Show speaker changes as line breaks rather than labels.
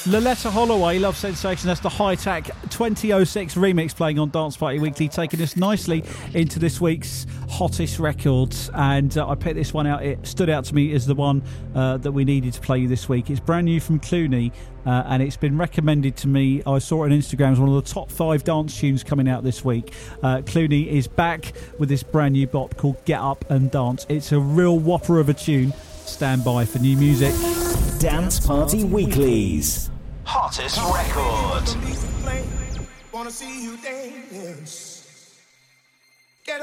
Loletta Holloway, Love Sensation. That's the High Tack 2006 remix playing on Dance Party Weekly, taking us nicely into this week's hottest records. And I picked this one out. It stood out to me as the one that we needed to play this week. It's brand new from Clooney, and it's been recommended to me. I saw it on Instagram as one of the top 5 dance tunes coming out this week. Clooney is back with this brand new bop called Get Up and Dance. It's a real whopper of a tune. Stand by for new music.
Dance Party Weekly's
hottest record.
Wanna see you dance.